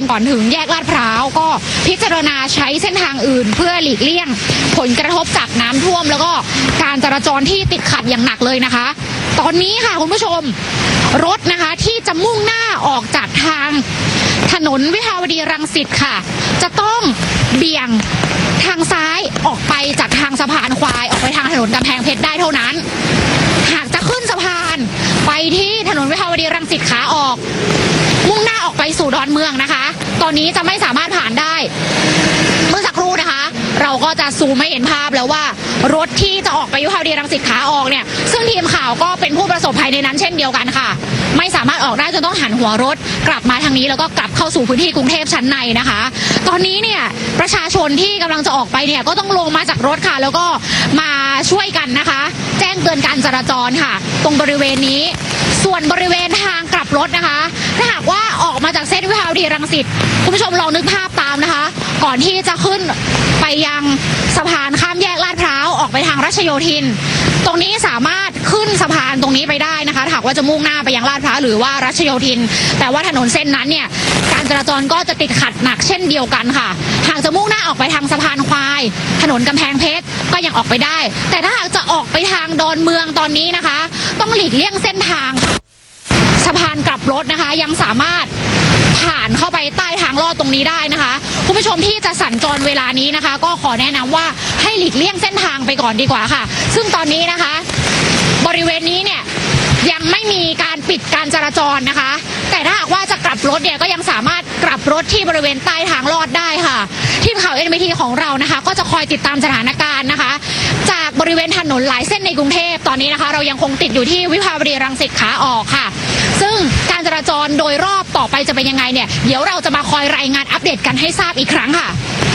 ก่อนถึงแยกลาดพร้าวก็พิจารณาใช้เส้นทางอื่นเพื่อหลีกเลี่ยงผลกระทบจากน้ำท่วมแล้วก็การจราจรที่ติดขัดอย่างหนักเลยนะคะตอนนี้ค่ะคุณผู้ชมรถนะคะที่จะมุ่งหน้าออกจากทางถนนวิภาวดีรังสิตค่ะจะต้องเบี่ยงทางซ้ายออกไปจากทางสะพานควายออกไปทางถนนกำแพงเพชรได้เท่านั้นหากจะขึ้นสะพานไปที่ถนนวิภาวดีรังสิตขาออกมุ่งหน้าออกไปสู่ดอนเมืองนะคะตอนนี้จะไม่สามารถผ่านได้เมื่อสักครู่นะคะเราก็จะซูมให้เห็นภาพแล้วว่ารถที่จะออกไปวิภาวดีรังสิตขาออกเนี่ยซึ่งทีมข่าวก็เป็นผู้ประสบภัยในนั้นเช่นเดียวกันค่ะไม่สามารถออกได้จนต้องหันหัวรถกลับมาทางนี้แล้วก็กลับเข้าสู่พื้นที่กรุงเทพชั้นในนะคะตอนนี้เนี่ยประชาชนที่กำลังจะออกไปเนี่ยก็ต้องลงมาจากรถค่ะแล้วก็มาช่วยกันนะคะแจ้งเตือนการจราจรค่ะตรงบริเวณนี้ส่วนบริเวณทางกลับรถนะคะถ้าหากว่าออกมาจากเส้นวิภาวดีรังสิตคุณผู้ชมลองนึกภาพตามนะคะก่อนที่จะขึ้นไปยังสะพานข้ามแยกลาดพร้าวออกไปทางรัชโยธินตรงนี้สามารถขึ้นสะพานตรงนี้ไปได้นะคะหากว่าจะมุ่งหน้าไปยังลาดพร้าวหรือว่ารัชโยธินแต่ว่าถนนเส้นนั้นเนี่ยการจราจรก็จะติดขัดหนักเช่นเดียวกันค่ะหากจะมุ่งหน้าออกไปทางสะพานควายถนนกำแพงเพชรก็ยังออกไปได้แต่ถ้าหากจะออกไปทางดอนเมืองตอนนี้นะคะต้องหลีกเลี่ยงเส้นทางสะพานกลับรถนะคะยังสามารถผ่านเข้าไปใต้ทางลอดตรงนี้ได้นะคะคุณผู้ชมที่จะสัญจรเวลานี้นะคะก็ขอแนะนำว่าให้หลีกเลี่ยงเส้นทางไปก่อนดีกว่าค่ะซึ่งตอนนี้นะคะบริเวณนี้เนี่ยยังไม่มีการปิดการจราจรนะคะแต่ถ้าหากว่าจะกลับรถเนี่ยก็ยังสามารถกลับรถที่บริเวณใต้ทางลอดได้ค่ะทีมข่าว NBT ของเรานะคะก็จะคอยติดตามสถานการณ์นะคะจากบริเวณถนนหลายเส้นในกรุงเทพตอนนี้นะคะเรายังคงติดอยู่ที่วิภาวดีรังสิตขาออกค่ะซึ่งการจราจรโดยรอบต่อไปจะเป็นยังไงเนี่ยเดี๋ยวเราจะมาคอยรายงานอัปเดตกันให้ทราบอีกครั้งค่ะ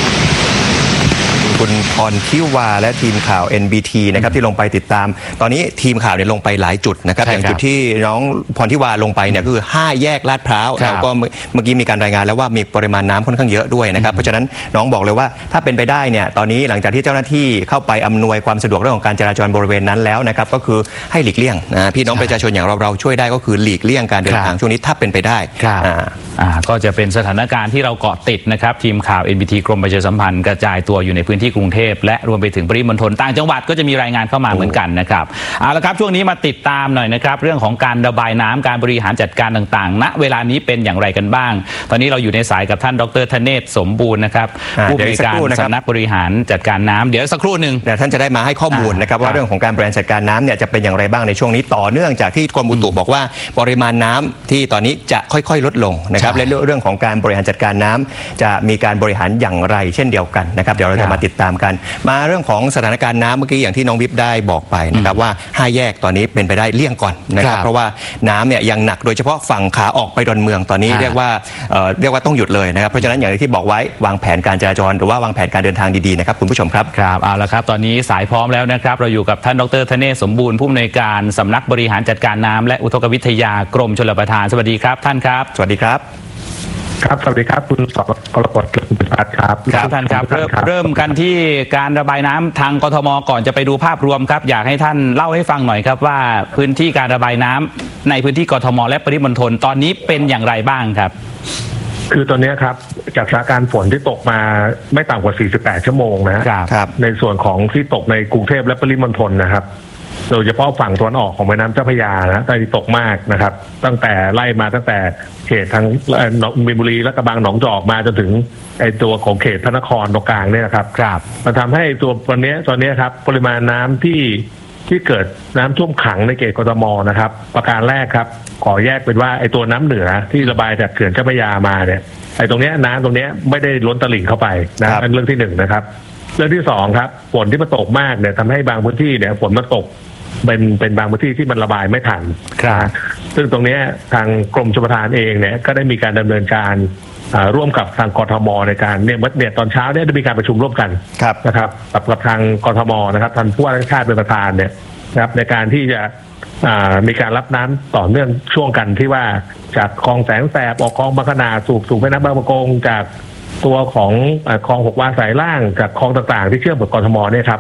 คุณพรทิวาและทีมข่าว NBT นะครับที่ลงไปติดตามตอนนี้ทีมข่าวเนี่ยลงไปหลายจุดนะครับอย่างจุดที่น้องพรทิวาลงไปเนี่ยก็คือ5แยกลาดพร้าวแล้วก็เมื่อกี้มีการรายงานแล้วว่ามีปริมาณน้ำค่อนข้างเยอะด้วยนะครับเพราะฉะนั้นน้องบอกเลยว่าถ้าเป็นไปได้เนี่ยตอนนี้หลังจากที่เจ้าหน้าที่เข้าไปอำนวยความสะดวกเรื่องของการจราจรบริเวณนั้นแล้วนะครับก็คือให้หลีกเลี่ยงนะพี่น้องประชาชนอย่างเราช่วยได้ก็คือหลีกเลี่ยงการเดินทางช่วงนี้ถ้าเป็นไปได้ก็จะเป็นสถานการณ์ที่เราเกาะติดนะครับทีมข่าว NBT กรมประชาสัมพันธ์กระจายตัวอยู่ในพื้นที่กรุงเทพและรวมไปถึงปริมณฑลต่างจังหวัดก็จะมีรายงานเข้ามาเหมือนกันนะครับเอาละครับช่วงนี้มาติดตามหน่อยนะครับเรื่องของการระบายน้ำการบริหารจัดการต่างๆณเวลานี้เป็นอย่างไรกันบ้างตอนนี้เราอยู่ในสายกับท่านดร.ธเนศสมบูรณ์นะครับผู้บริการสำนักบริหารจัดการน้ำเดี๋ยวสักครู่หนึ่งท่านจะได้มาให้ข้อมูลนะครับว่าเรื่องของการบริหารจัดการน้ำเนี่ยจะเป็นอย่างไรบ้างในช่วงนี้ต่อเนื่องจากที่กรมอุตุบอกว่าปริมาณน้ำที่ตอนนี้จะค่อยๆลดลงนะครับและเรื่องของการบริหารจัดการน้ำจะมีการบริหารอย่างไรเช่นเดียวกันนะครับเดี๋ยวเราจะมาติดตามกันมาเรื่องของสถานการณ์น้ำเมื่อกี้อย่างที่น้องวิบได้บอกไปนะครับว่า5แยกตอนนี้เป็นไปได้เลี่ยงก่อนนะครับเพราะว่าน้ำเนี่ยยังหนักโดยเฉพาะฝั่งขาออกไปดอนเมืองตอนนี้เรียกว่าต้องหยุดเลยนะครับเพราะฉะนั้นอย่างที่บอกไว้วางแผนการจราจรหรือว่าวางแผนการเดินทางดีๆนะครับคุณผู้ชมครับเอาละครับตอนนี้สายพร้อมแล้วนะครับเราอยู่กับท่านดร.ธเนศสมบูรณ์ผู้อำนวยการสำนักบริหารจัดการน้ำและอุทกวิทยากรมชลประทานสวัสดีครับท่านครับสวัสดีครับครับสวัสดีครับคุณสกรกฎคุณปิพัฒน์ครับท่านครับเริ่มกันที่การระบายน้ำทางกทมก่อนจะไปดูภาพรวมครับอยากให้ท่านเล่าให้ฟังหน่อยครับว่าพื้นที่การระบายน้ำในพื้นที่กทมและปริมณฑลตอนนี้เป็นอย่างไรบ้างครับคือตอนนี้ครับจากสถานการณ์ฝนที่ตกมาไม่ต่ำกว่า48ชั่วโมงนะครับในส่วนของที่ตกในกรุงเทพและปริมณฑลนะครับโดยเฉพาะฝั่งตะวันออกของแม่น้ำเจ้าพระยานะที่ตกมากนะครับตั้งแต่ไล่มาตั้งแต่เขตทางมีนบุรีและกระบังหนองจอกมาจนถึงไอตัวของเขตพระนครตรงกลางเนี่ยนะครับมันทำให้ตัวตอนนี้ครับปริมาณน้ำที่เกิดน้ำท่วมขังในเขตกทมนะครับประการแรกครับขอแยกเป็นว่าไอตัวน้ำเหนือที่ระบายจากเขื่อนเจ้าพระยามาเนี่ยไอตรงนี้น้ำตรงนี้ไม่ได้ล้นตลิ่งเข้าไปนะเป็นเรื่องที่1นะครับเรื่องที่2ครับฝนที่มันตกมากเนี่ยทำให้บางพื้นที่เนี่ยฝนมันตกเป็นบางพื้นที่ที่มันระบายไม่ทันซึ่งตรงนี้ทางกรมชลประทานเองเนี่ยก็ได้มีการดำเนินการร่วมกับทางกทมในการเนี่ยตอนเช้าเนี่ยได้มีการประชุมร่วมกันนะครับกับทางกทมนะครับท่านผู้ว่าราชการเป็นประธานเนี่ยนะครับในการที่จะมีการรับน้ำต่อเนื่องช่วงกันที่ว่าจากคลองแสงแสบออกคลองบางขนาสู่แม่น้ำบางประกงจากตัวของคลอง6 วาสายล่างจากคลองต่างๆที่เชื่อมกับกทมเนี่ยครับ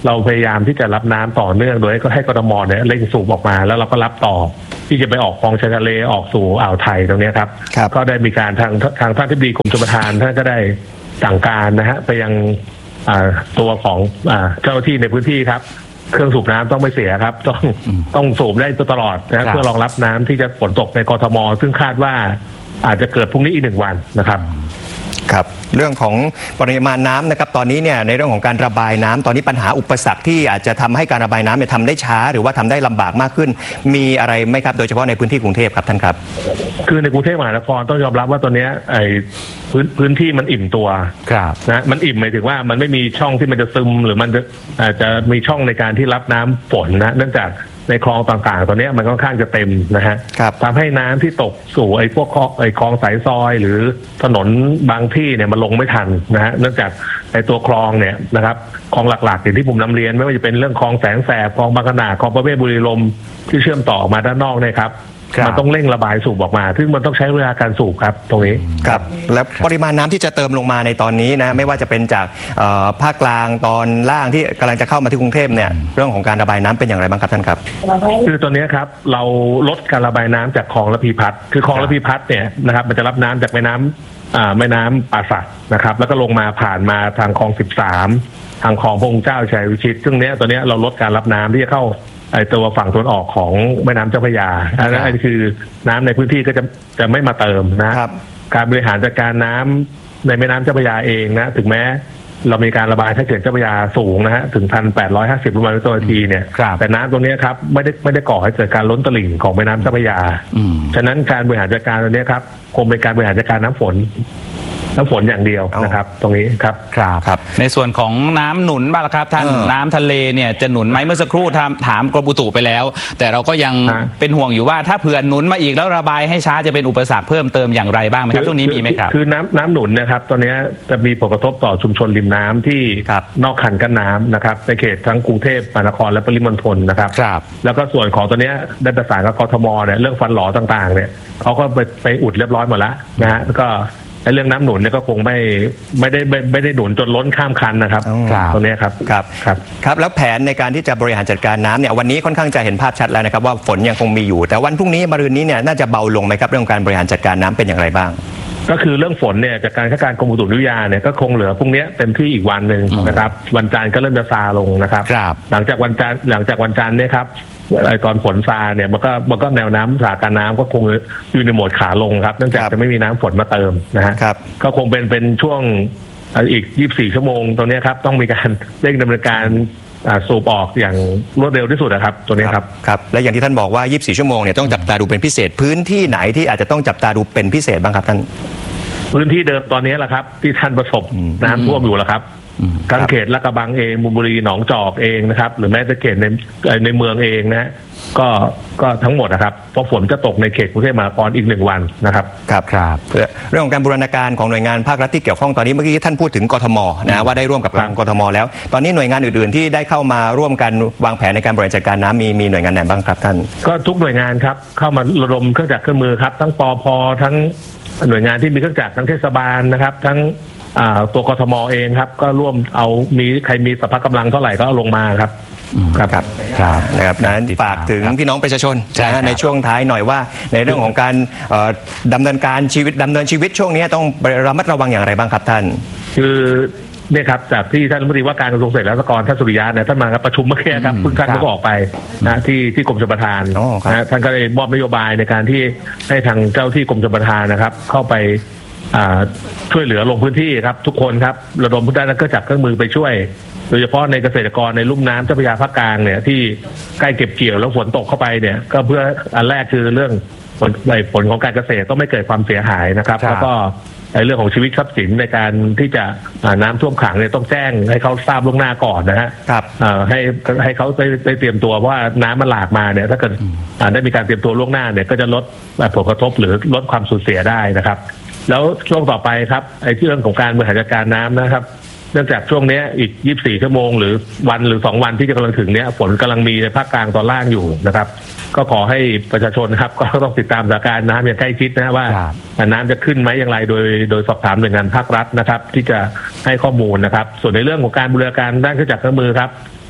เราพยายามที่จะรับน้ำต่อเนื่องโดยให้กทมเนี่ยเร่งสูบออกมาแล้วเราก็รับต่อที่จะไปออกคลองชายทะเลออกสู่อ่าวไทยตรงนี้ครับก็ได้มีการทางท่านอธิบดีกรมชลประทานท่านก็ได้สั่งการนะฮะไปยังตัวของเจ้าหน้าที่ในพื้นที่ครับเครื่องสูบน้ำต้องไม่เสียครับต้องสูบได้ตลอดนะเพื่อรองรับน้ำที่จะฝนตกในกทมซึ่งคาดว่าอาจจะเกิดพรุ่งนี้อีก1 วันนะครับครับเรื่องของปริมาณน้ำนะครับตอนนี้เนี่ยในเรื่องของการระบายน้ำตอนนี้ปัญหาอุปสรรคที่อาจจะทำให้การระบายน้ำเนี่ยทำได้ช้าหรือว่าทำได้ลำบากมากขึ้นมีอะไรไหมครับโดยเฉพาะในพื้นที่กรุงเทพครับท่านครับคือในกรุงเทพมหานครต้องยอมรับว่าตอนนี้พื้นที่มันอิ่มตัวนะมันอิ่มหมายถึงว่ามันไม่มีช่องที่มันจะซึมหรือมันจะมีช่องในการที่รับน้ำฝนนะเนื่องจากในคลองต่างๆตอนนี้มันค่อนข้างจะเต็มนะฮะทำให้น้ำที่ตกสู่พวกคลองสายซอยหรือถนนบางที่เนี่ยมันลงไม่ทันนะฮะเนื่องจากตัวคลองเนี่ยนะครับคลองหลักๆอย่างที่ผมนำเรียนไม่ว่าจะเป็นเรื่องคลองแสงแสบคลองบางขนาดคลองประเวศบุรีลมที่เชื่อมต่อมาด้านนอกเนี่ยครับมันต้องเร่งระบายสูบออกมาซึ่งมันต้องใช้เวลาการสูบครับตรงนี้ครับและปริมาณน้ำที่จะเติมลงมาในตอนนี้นะไม่ว่าจะเป็นจากภาคกลางตอนล่างที่กำลังจะเข้ามาที่กรุงเทพเนี่ยเรื่องของการระบายน้ำเป็นอย่างไรบ้างครับท่านครับคือตอนนี้ครับเราลดการระบายน้ำจากคลองระพีพัฒน์คือคลองระพีพัฒน์เนี่ยนะครับมันจะรับน้ำจากแม่น้ำป่าสักนะครับแล้วก็ลงมาผ่านมาทางคลอง13ทางคลองพระองค์เจ้าชัยวิชิตซึ่งตัวนี้เราลดการรับน้ำที่จะเข้าตัวฝั่งตะวันออกของแม่น้ำเจ้าพระยาอันนั้นคือน้ำในพื้นที่ก็จะไม่มาเติมนะครับการบริหารจัดการน้ำในแม่น้ำเจ้าพระยาเองนะถึงแม้เรามีการระบายท่าเขื่อนเจ้าพระยาสูงนะฮะถึง 1,850 ลูกบาศก์เมตรต่อนาทีเนี่ยแต่น้ำตรงนี้ครับไม่ได้ก่อให้เกิดการล้นตลิ่งของแม่น้ำเจ้าพระยาฉะนั้นการบริหารจัดการตรงนี้ครับคงเป็นการบริหารจัดการน้ำฝนอย่างเดียวนะครับตรงนี้ครับในส่วนของน้ำหนุนบ้างครับท่านน้ำทะเลเนี่ยจะหนุนไหมเมื่อสักครู่ถามกรมอุตุไปแล้วแต่เราก็ยังเป็นห่วงอยู่ว่าถ้าเผื่อหนุนมาอีกแล้วระบายให้ช้าจะเป็นอุปสรรคเพิ่มเติมอย่างไรบ้างไหมครับช่วงนี้มีไหมครับคือน้ำหนุนนะครับตอนนี้จะมีผลกระทบต่อชุมชนริมน้ำที่นอกคันกั้นน้ำนะครับในเขตทั้งกรุงเทพมหานครและปริมณฑลนะครับแล้วก็ส่วนของตัวนี้ได้ประสานกับกทมเนี่ยเรื่องฟันหลอต่างๆเนี่ยเขาก็ไปอุดเรียบร้อยหมดแล้วนะฮะแล้วก็เรื่องน้ำหนุนเนี่ยก็คงไม่ได้หนุนจนล้นข้ามคันนะครับตรงนี้ครับแล้วแผนในการที่จะบริหารจัดการน้ำเนี่ยวันนี้ค่อนข้างจะเห็นภาพชัดแล้วนะครับว่าฝนยังคงมีอยู่แต่วันพรุ่งนี้มะรืนนี้เนี่ยน่าจะเบาลงไหมครับเรื่องการบริหารจัดการน้ำเป็นอย่างไรบ้างก็คือเรื่องฝนเนี่ยจากการคาดการณ์กรมอุตุนิยมวิทยาเนี่ยก็คงเหลือพรุ่งนี้เต็มที่อีกวันหนึ่งนะครับวันจันทร์ก็เริ่มจะซาลงนะครับหลังจากวันจันทร์เนี่ยครับตอนฝนซาเนี่ยมันก็แนวน้ำสถานการณ์น้ำก็คงอยู่ในโหมดขาลงครับเนื่องจากจะไม่มีน้ำฝนมาเติมนะฮะก็คงเป็นช่วงอีก24 ชั่วโมงตรงนี้ครับต้องมีการเร่งดำเนินการสูบออกอย่างรวดเร็วที่สุดนะครับตัวนี้ครับและอย่างที่ท่านบอกว่า24 ชั่วโมงเนี่ยต้องจับตาดูเป็นพิเศษพื้นที่ไหนที่อาจจะต้องจับตาดูเป็นพิเศษบ้างครับท่านพื้นที่เดิมตอนนี้แหละครับที่ท่านประสบน้ำท่วมอยู่แล้วครับทั้งเขตลาดกระบังเองมุมบุรีหนองจอกเองนะครับหรือแม้แต่เขตในเมืองเองนะก็ทั้งหมดนะครับเพราะฝนจะตกในเขตกรุงเทพมหานครอีก1 วันนะครับเรื่องของการบูรณาการของหน่วยงานภาครัฐที่เกี่ยวข้องตอนนี้เมื่อกี้ท่านพูดถึงกทมนะว่าได้ร่วมกับทางกทมแล้วตอนนี้หน่วยงานอื่นๆที่ได้เข้ามาร่วมกันวางแผนในการบริหารจัดการน้ำมีหน่วยงานไหนบ้างครับท่านก็ทุกหน่วยงานครับเข้ามาระดมเครื่องจักรเครื่องมือครับทั้งปพทั้งหน่วยงานที่มีเครื่องจักรทั้งเทศบาลนะครับทั้งตัวกทมเองครับก็ร่วมเอาใครมีสภาพกำลังเท่าไหร่ก็เอาลงมาครับนะครับนั้นฝากถึงพี่น้องประชาชนในช่วงท้ายหน่อยว่าในเรื่องของการดำเนินชีวิตช่วงนี้ต้องระมัดระวังอย่างไรบ้างครับท่านคือเนี่ยครับจากที่ท่านรัฐมนตรีว่าการกระทรวงเกษตรและสหกรณ์ท่านสุริยะเนี่ยท่านมาประชุมเมื่อกี้ครับเพิ่งท่านก็ออกไปนะที่กรมชลประทานนะท่านก็ได้มอบนโยบายในการที่ให้ทางเจ้าที่กรมชลประทานนะครับเข้าไปช่วยเหลือลงพื้นที่ครับทุกคนครับระดมผู้ได้แล้วก็จับเครื่องมือไปช่วยโดยเฉพาะในเกษตรกรในลุ่มน้ำเจ้าพระยาภาคกลางเนี่ยที่ใกล้เก็บเกี่ยวแล้วฝนตกเข้าไปเนี่ยก็เพื่ออันแรกคือเรื่องผลของการเกษตรต้องไม่เกิดความเสียหายนะครับแล้วก็เรื่องของชีวิตทรัพย์สินในการที่จะน้ำท่วมขังเนี่ยต้องแจ้งให้เขาทราบล่วงหน้าก่อนนะฮะให้เขาได้เตรียมตัวว่าน้ำมันหลากมาเนี่ยถ้าเกิดได้มีการเตรียมตัวล่วงหน้าเนี่ยก็จะลดผลกระทบหรือลดความสูญเสียได้นะครับแล้วช่วงต่อไปครับที่เรื่องของการบริหารจัดการน้ำนะครับเนื่องจากช่วงนี้อีก24 ชั่วโมงหรือวันหรือ2 วันที่จะกำลังถึงเนี้ยฝนกำลังมีในภาคกลางตอนล่างอยู่นะครับก็ขอให้ประชาชนครับก็ต้องติดตามสถานการณ์น้ำอย่างใกล้ชิดนะว่าน้ำจะขึ้นไหมอย่างไรโดยสอบถามหน่วยงานภาครัฐนะครับที่จะให้ข้อมูลนะครับส่วนในเรื่องของการบริหารด้านเครื่องจักรเครื่องมือครับ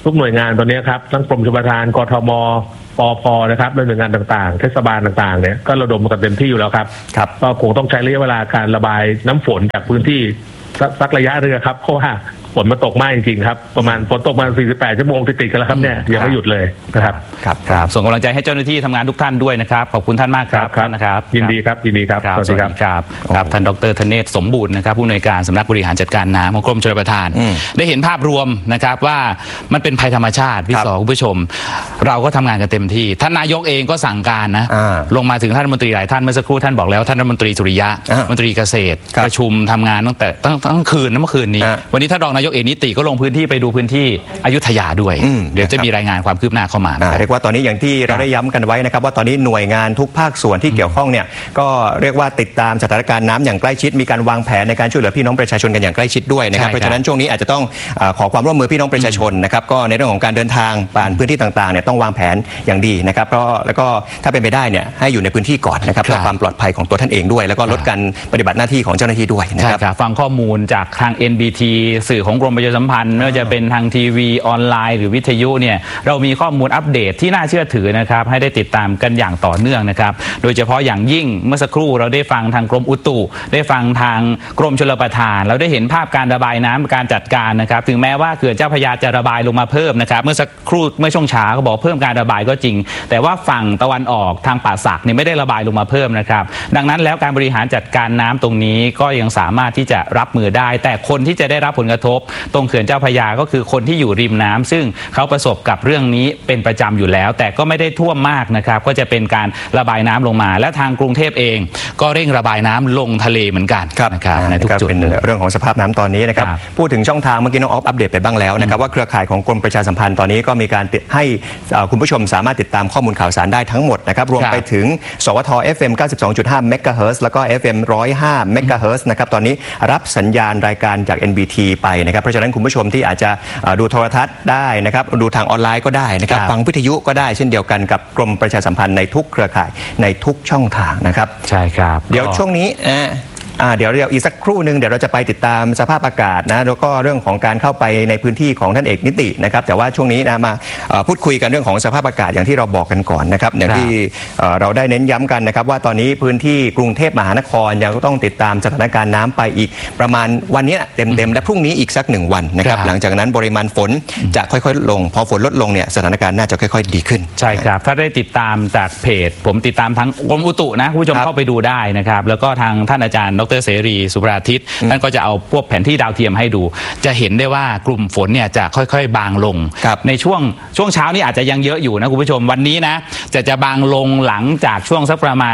ทุกหน่วยงานตอนนี้ครับทั้งกรมชลประทานกทมปพนะครับและหน่วยงานต่างๆเทศบาลต่างๆเนี่ยก็ระดมกันเต็มที่อยู่แล้วครับก็คงต้องใช้ระยะเวลาการระบายน้ำฝนจากพื้นที่สักระยะนึงครับเพราะว่าฝนมาตกมากจริงๆครับประมาณฝนตกมา48 ชั่วโมงติดๆกันแล้วครับเนี่ยยังไม่หยุดเลยนะครับครับส่งกำลังใจให้เจ้าหน้าที่ทำงานทุกท่านด้วยนะครับขอบคุณท่านมากครับนะครับยินดีครับสวัสดีครับท่านดร.ธเนศสมบูรณ์นะครับผู้อำนวยการสำนักบริหารจัดการน้ำของกรมชลประทานได้เห็นภาพรวมนะครับว่ามันเป็นภัยธรรมชาติพี่สอคุณผู้ชมเราก็ทำงานกันเต็มที่ท่านนายกเองก็สั่งการนะลงมาถึงท่านรัฐมนตรีหลายท่านเมื่อสักครู่ท่านบอกแล้วท่านรัฐมนตรีสุริยะมนตรีเกษตรประชุมทำงานตั้งคืนเมื่อคืนนี้วันนี้ท่านรองนายกเอกนิติก็ลงพื้นที่ไปดูพื้นที่อยุธยาด้วยเดี๋ยวจะมีรายงานความคืบหน้าเข้ามาเรียกว่าตอนนี้อย่างที่เราได้ย้ำกันไว้นะครับว่าตอนนี้หน่วยงานทุกภาคส่วนที่เกี่ยวข้องเนี่ยก็เรียกว่าติดตามสถานการณ์น้ำอย่างใกล้ชิดมีการวางแผนในการช่วยเหลือพี่น้องประชาชนกันอย่างใกล้ชิดด้วยนะครับเพราะฉะนั้นช่วงนี้อาจจะต้องขอความร่วมมือพี่น้องประชาชนนะครับก็ในเรื่องของการเดินทางผ่านพื้นที่ต่างๆเนี่ยต้องวางแผนอย่างดีนะครับเพราะแล้วก็ถ้าเป็นไปได้เนี่ยให้อยู่ในพื้นที่ก่อนนะครับเพื่อความปลอดภัยของตัวท่านเองด้วยแล้วก็ลดการปฏิบัติหน้าที่ของเจ้าหน้าที่ด้วยนะครับฟังข้อมูลจากทาง NBT สื่อของกรมประชาสัมพันธ์ไม่ว่าจะเป็นทางทีวีออนไลน์หรือวิทยุเนี่ยเรามีข้อมูลอัปเดตที่น่าเชื่อถือนะครับให้ได้ติดตามกันอย่างต่อเนื่องนะครับโดยเฉพาะอย่างยิ่งเมื่อสักครู่เราได้ฟังทางกรมอุตุได้ฟังทางกรมชลประทานเราได้เห็นภาพการระบายน้ำการจัดการนะครับถึงแม้ว่าเขื่อนเจ้าพระยาจะระบายลงมาเพิ่มนะครับเมื่อสักครู่เมื่อช่วงเช้าก็บอกเพิ่มการระบายก็จริงแต่ว่าฝั่งตะวันออกทางป่าสักเนี่ยไม่ได้ระบายลงมาเพิ่มนะครับดังนั้นแล้วการบริหารจัดการน้ำตรงนี้ก็ยังสามารถที่จะรับมือได้แต่คนที่จะได้รับผลกระทบตรงเขื่อนเจ้าพระยาก็คือคนที่อยู่ริมน้ำซึ่งเขาประสบกับเรื่องนี้เป็นประจำอยู่แล้วแต่ก็ไม่ได้ท่วมมากนะครับก็จะเป็นการระบายน้ำลงมาและทางกรุงเทพเองก็เร่งระบายน้ำลงทะเลเหมือนกันนะครับในทุกจุดเป็นเรื่องของสภาพน้ำตอนนี้นะครับพูดถึงช่องทางเมื่อกี้น้องออฟอัปเดตไปบ้างแล้วนะครับว่าเครือข่ายของกรมประชาสัมพันธ์ตอนนี้ก็มีการให้คุณผู้ชมสามารถติดตามข้อมูลข่าวสารได้ทั้งหมดนะครับรวมไปถึงสวท FM 92.5 เมกะเฮิรตซ์แล้วก็ FM 105 เมกะเฮิรตซ์นะครับตอนนี้รับสัญญาณรายการจาก NBT ไปนะครับเพราะฉะนั้นคุณผู้ชมที่อาจจะดูโทรทัศน์ได้นะครับดูทางออนไลน์ก็ได้นะครับฟังวิทยุก็ได้เช่นเดียวกันกับกรมประชาสัมพันธ์ในทุกเครือข่ายในทุกช่องทางนะครับใช่ครับเดี๋ยวช่วงนี้เดี๋ยวอีกสักครู่หนึ่งเดี๋ยวเราจะไปติดตามสภาพอากาศนะแล้วก็เรื่องของการเข้าไปในพื้นที่ของท่านเอกนิตินะครับแต่ว่าช่วงนี้นะมาพูดคุยกันเรื่องของสภาพอากาศอย่างที่เราบอกกันก่อนนะครับอย่างที่เราได้เน้นย้ำกันนะครับว่าตอนนี้พื้นที่กรุงเทพมหานครยังต้องติดตามสถานการณ์น้ำไปอีกประมาณวันนี้เต็มและพรุ่งนี้อีกสัก1วันนะครับหลังจากนั้นปริมาณฝนจะค่อยๆลดลงพอฝนลดลงเนี่ยสถานการณ์น่าจะค่อยๆดีขึ้นใช่ครับถ้าได้ติดตามจากเพจผมติดตามทั้งกรมอุตุนะคุณผู้ชมเข้าไปดูได้นะครับแล้วก็ทางท่านอาจารย์ดร.เสรีสุภราทิตท่านก็จะเอาพวกแผนที่ดาวเทียมให้ดูจะเห็นได้ว่ากลุ่มฝนเนี่ยจะค่อยๆบางลงในช่วงเช้านี้อาจจะยังเยอะอยู่นะคุณผู้ชมวันนี้นะจะบางลงหลังจากช่วงสักประมาณ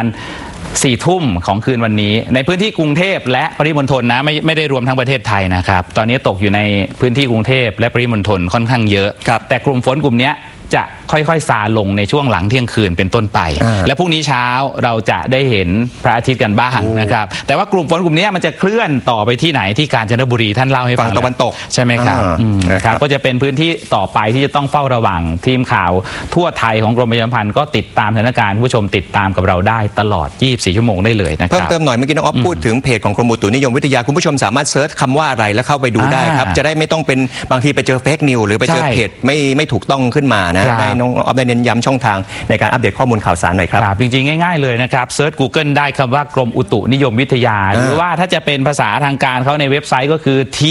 4 ทุ่มของคืนวันนี้ในพื้นที่กรุงเทพและปริมณฑลนะไม่ได้รวมทั้งประเทศไทยนะครับตอนนี้ตกอยู่ในพื้นที่กรุงเทพและปริมณฑลค่อนข้างเยอะแต่กลุ่มฝนกลุ่มนี้จะค่อยๆซาลงในช่วงหลังเที่ยงคืนเป็นต้นไปและพรุ่งนี้เช้าเราจะได้เห็นพระอาทิตย์กันบ้างนะครับแต่ว่ากลุ่มฝนกลุ่มนี้มันจะเคลื่อนต่อไปที่ไหนที่กาญจนบุรีท่านเล่าให้ฟังตะวันตกใช่ไหมครับก็จะเป็นพื้นที่ต่อไปที่จะต้องเฝ้าระวังทีมข่าวทั่วไทยของกรมประชาสัมพันธ์ก็ติดตามสถานการณ์ผู้ชมติดตามกับเราได้ตลอด24 ชั่วโมงได้เลยนะครับเพิ่มเติมหน่อยเมื่อกี้น้องอ๊อฟพูดถึงเพจของกรมอุตุนิยมวิทยาคุณผู้ชมสามารถเซิร์ชคำว่าอะไรแล้วเข้าไปดูได้ครับจะได้ไม่ต้องเป็นบางทีไปเจอเฟกนิวหรือไปเจอเพจไม่ถูกต้องขึ้นมานะน้องอ๊อฟได้เน้นย้ำช่องทางในการอัปเดตข้อมูลข่าวสารหน่อยครับจริงๆง่ายๆเลยนะครับเซิร์ช Google ได้คำว่ากรมอุตุนิยมวิทยาหรือว่าถ้าจะเป็นภาษาทางการเขาในเว็บไซต์ก็คือ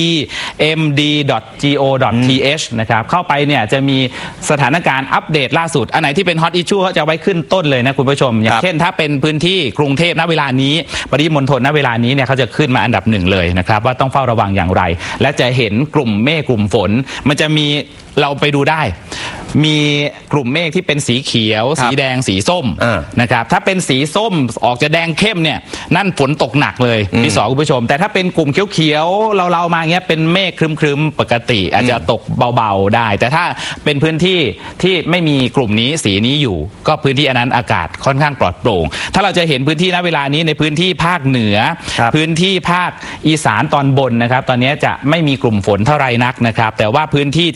tmd.go.th นะครับเข้าไปเนี่ยจะมีสถานการณ์อัปเดตล่าสุดอันไหนที่เป็นฮอตอิชชูเขาจะไว้ขึ้นต้นเลยนะคุณผู้ชมอย่างเช่นถ้าเป็นพื้นที่กรุงเทพณเวลานี้ปริมณฑลณเวลานี้เนี่ยเขาจะขึ้นมาอันดับ1เลยนะครับว่าต้องเฝ้าระวังอย่างไรและจะเห็นกลุ่มเมฆกลุ่มฝนมันจะมีเราไปดูได้มีกลุ่มเมฆที่เป็นสีเขียวสีแดงสีส้มนะครับถ้าเป็นสีส้มออกจะแดงเข้มเนี่ยนั่นฝนตกหนักเลยพี่สอคุณผู้ชมแต่ถ้าเป็นกลุ่มเขียวๆเรามาเงี้ยเป็นเมฆครึ้มๆปกติอาจจะตกเบาๆได้แต่ถ้าเป็นพื้นที่ที่ไม่มีกลุ่มนี้สีนี้อยู่ก็พื้นที่อันนั้นอากาศค่อนข้างปลอดโปร่งถ้าเราจะเห็นพื้นที่ณเวลานี้ในพื้นที่ภาคเหนือพื้นที่ภาคอีสานตอนบนนะครับตอนนี้จะไม่มีกลุ่มฝนเท่าไรนักนะครับแต่ว่าพื้นที่ที่มีกลุ่ม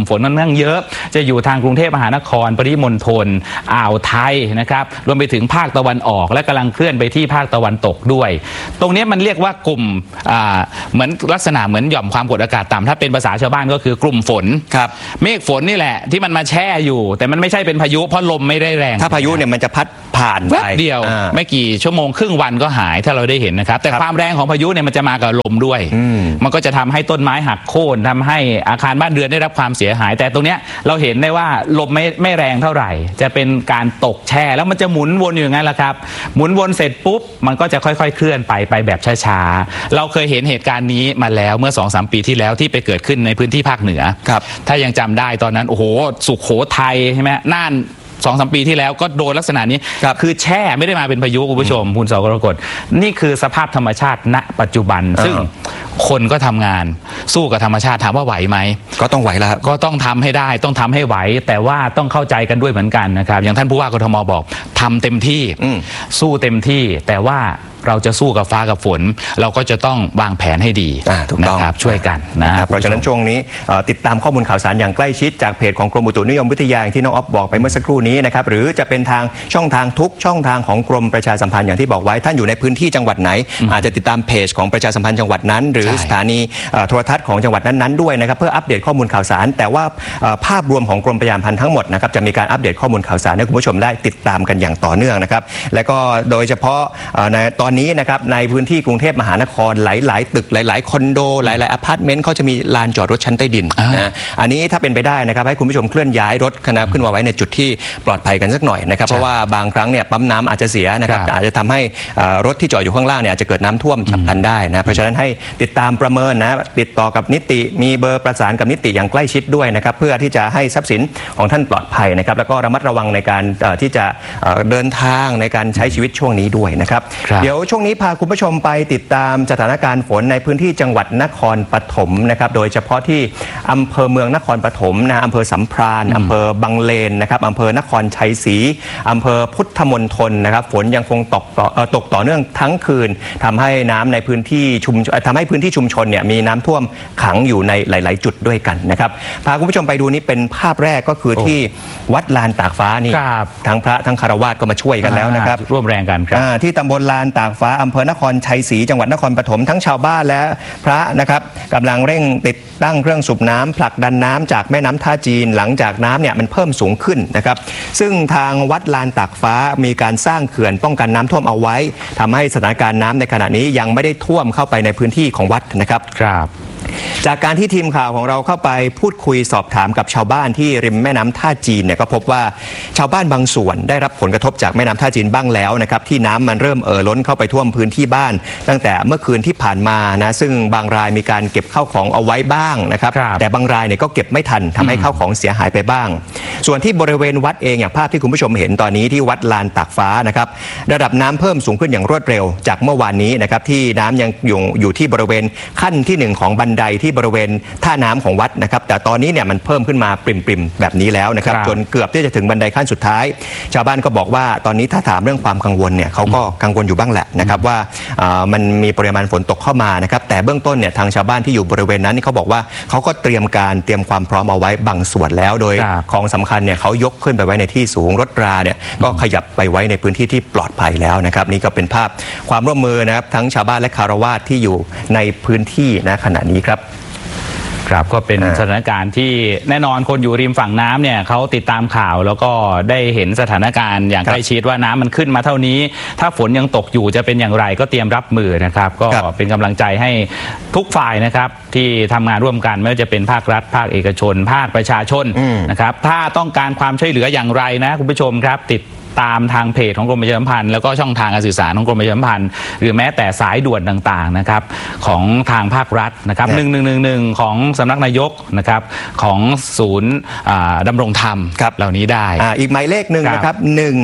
ฝนค่อนข้างเยอะจะอยู่ทางกรุงเทพมหานครปริมณฑลอ่าวไทยนะครับรวมไปถึงภาคตะวันออกและกำลังเคลื่อนไปที่ภาคตะวันตกด้วยตรงนี้มันเรียกว่ากลุ่มเหมือนลักษณะเหมือนหย่อมความกดอากาศต่ำถ้าเป็นภาษาชาวบ้านก็คือกลุ่มฝนครับเมฆฝนนี่แหละที่มันมาแช่อยู่แต่มันไม่ใช่เป็นพายุเพราะลมไม่ได้แรงถ้าพายุเนี่ยมันจะพัดผ่านไปเดียวไม่กี่ชั่วโมงครึ่งวันก็หายถ้าเราได้เห็นนะครับแต่ความแรงของพายุเนี่ยมันจะมากับลมด้วยมันก็จะทำให้ต้นไม้หักโค่นทำให้อาคารบ้านเรือนได้รับความเสียหายแต่ตรงเนี้ยเราเห็นได้ว่าลมไม่แรงเท่าไหร่จะเป็นการตกแช่แล้วมันจะหมุนวนอยู่อย่างนั้นแหละครับหมุนวนเสร็จปุ๊บมันก็จะค่อยๆเคลื่อนไปแบบช้าๆเราเคยเห็นเหตุการณ์นี้มาแล้วเมื่อ 2-3 ปีที่แล้วที่ไปเกิดขึ้นในพื้นที่ภาคเหนือถ้ายังจำได้ตอนนั้นโอ้โหสุโขทัยใช่ไหมน่าน 2-3 ปีที่แล้วก็โดนลักษณะนี้คือแช่ไม่ได้มาเป็นพายุคุณผู้ชมคุณสกรกฎนี่คือสภาพธรรมชาติณปัจจุบันซึ่งคนก็ทำงานสู้กับธรรมชาติถามว่าไหวไหมก็ต้องไหวแล้วก็ต้องทำให้ได้ต้องทำให้ไหวแต่ว่าต้องเข้าใจกันด้วยเหมือนกันนะครับอย่างท่านผู้ว่ากทมบอกทำเต็มที่สู้เต็มที่แต่ว่าเราจะสู้กับฟ้ากับฝนเราก็จะต้องวางแผนให้ดีถูกต้องครับช่วยกันนะครับเพราะฉะนั้นช่วงนี้ติดตามข้อมูลข่าวสารอย่างใกล้ชิดจากเพจของกรมอุตุนิยมวิทยาที่น้องอ๊อฟบอกไปเมื่อสักครู่นี้นะครับหรือจะเป็นทางช่องทางทุกช่องทางของกรมประชาสัมพันธ์อย่างที่บอกไว้ท่านอยู่ในพื้นที่จังหวัดไหนอาจจะติดตามเพจของประชาสัมพันธ์จังหวัดนั้นหรือสถานีโทรทัศน์ของจังหวัดนั้นๆด้วยนะครับเพื่ออัปเดตข้อมูลข่าวสารแต่ว่าภาพรวมของกรมประชาสัมพันธ์ทั้งหมดนะครับจะมีการอัปเดตข้อมูลข่าวสารให้คุณผู้ชมได้ติดตามกันอย่างต่อเนื่องนะครับและก็โดยเฉพาะในตอนนี้นะครับในพื้นที่กรุงเทพมหานครหลายๆตึกหลายๆคอนโดหลายๆอพาร์ตเมนต์เขาจะมีลานจอดรถชั้นใต้ดินนะอันนี้ถ้าเป็นไปได้นะครับให้คุณผู้ชมเคลื่อนย้ายรถนะขึ้นมาไว้ในจุดที่ปลอดภัยกันสักหน่อยนะครับเพราะว่าบางครั้งเนี่ยปั๊มน้ำอาจจะเสียนะครับอาจจะทำให้รถที่จอดอยู่ข้างล่างเนี่ยอาจจะเกิดน้ำท่วมฉับพลันได้นะเพราะฉะนั้นให้ติดตามประเมินนะติดต่อกับนิติมีเบอร์ประสานกับนิติอย่างใกล้ชิดด้วยนะครับเพื่อที่จะให้ทรัพย์สินของท่านปลอดภัยนะครับแล้วก็ระมัดระวังในการที่จะเดินทางในการใช้ชีวิตช่วงนี้ด้วยนะครับเดี๋ยวช่วงนี้พาคุณผู้ชมไปติดตามสถานการณ์ฝนในพื้นที่จังหวัดนครปฐมนะครับโดยเฉพาะที่อำเภอเมืองนครปฐมนะอำเภอสัมพรานอำเภอบางเลนนะครับอำเภอนครชัยศรีอำเภอพุทธมณฑลนะครับฝนยังคงตกต่อเนื่องทั้งคืนทำให้น้ำในพื้นที่ทำให้พื้นที่ชุมชนเนี่ยมีน้ำท่วมขังอยู่ในหลายๆจุดด้วยกันนะครับพาคุณผู้ชมไปดูนี่เป็นภาพแรกก็คือที่วัดลานตากฟ้านี่ทั้งพระทั้งคฤหัสถ์ก็มาช่วยกันแล้วนะครับร่วมแรงกันครับที่ตำบลลานตากฟ้าอำเภอนครชัยศรีจังหวัดนครปฐมทั้งชาวบ้านและพระนะครับกำลังเร่งติดตั้งเครื่องสูบน้ำผลักดันน้ำจากแม่น้ำท่าจีนหลังจากน้ำเนี่ยมันเพิ่มสูงขึ้นนะครับซึ่งทางวัดลานตากฟ้ามีการสร้างเขื่อนป้องกันน้ำท่วมเอาไว้ทำให้สถานการณ์น้ำในขณะนี้ยังไม่ได้ท่วมเข้าไปในพื้นที่ของวัดนะครับจากการที่ทีมข่าวของเราเข้าไปพูดคุยสอบถามกับชาวบ้านที่ริมแม่น้ำท่าจีนเนี่ยก็พบว่าชาวบ้านบางส่วนได้รับผลกระทบจากแม่น้ำท่าจีนบ้างแล้วนะครับที่น้ำมันเริ่มล้นเข้าไปท่วมพื้นที่บ้านตั้งแต่เมื่อคืนที่ผ่านมานะซึ่งบางรายมีการเก็บข้าวของเอาไว้บ้างนะครับแต่บางรายเนี่ยก็เก็บไม่ทันทำให้ข้าวของเสียหายไปบ้างส่วนที่บริเวณวัดเองอย่างภาพที่คุณผู้ชมเห็นตอนนี้ที่วัดลานตากฟ้านะครับระดับน้ำเพิ่มสูงขึ้นอย่างรวดเร็วจากเมื่อวานนี้นะครับที่น้ำยังอยู่ที่บริเวณขั้นที่1ของบันไดที่บริเวณท่าน้ำของวัดนะครับแต่ตอนนี้เนี่ยมันเพิ่มขึ้นมาปริมๆแบบนี้แล้วนะครับจนเกือบที่จะถึงบันไดขั้นสุดท้ายชาวบ้านก็บอกว่าตอนนี้ถ้าถามเรื่องความกังวลเนี่ยเขาก็กังวลอยู่บ้างแหละนะครับว่ามันมีปริมาณฝนตกเข้ามานะครับแต่เบื้องต้นเนี่ยทางชาวบ้านที่อยู่บริเวณนั้นนี่เขาบอกว่าเขาก็เตรียมความพร้อมเอาไว้บางส่วนแล้วโดยของสำคัญเนี่ยเขายกขึ้นไปไว้ในที่สูงรถราเนี่ยก็ขยับไปไว้ในพื้นที่ที่ปลอดภัยแล้วนะครับนี่ก็เป็นภาพความร่วมมือนะครับทั้งชาวบ้านและคฤหัสถ์ที่อยู่ในพื้นที่ณขณะนี้ครับก็เป็นสถานการณ์ที่แน่นอนคนอยู่ริมฝั่งน้ำเนี่ยเขาติดตามข่าวแล้วก็ได้เห็นสถานการณ์อย่างใกล้ชิดว่าน้ำมันขึ้นมาเท่านี้ถ้าฝนยังตกอยู่จะเป็นอย่างไรก็เตรียมรับมือนะครับก็เป็นกำลังใจให้ทุกฝ่ายนะครับที่ทำงานร่วมกันไม่ว่าจะเป็นภาครัฐภาคเอกชนภาคประชาชนนะครับถ้าต้องการความช่วยเหลืออย่างไรนะคุณผู้ชมครับติดตามทางเพจของกรมประชาสัมพันธ์แล้วก็ช่องทางการสื่อสารของกรมประชาสัมพันธ์หรือแม้แต่สายด่วนต่างๆนะครับของทางภาครัฐนะครับ1111ของสำนักนายกนะครับของศูนย์ดำรงธรรมเหล่านี้ได้อีกหมายเลขหนึ่งนะครับ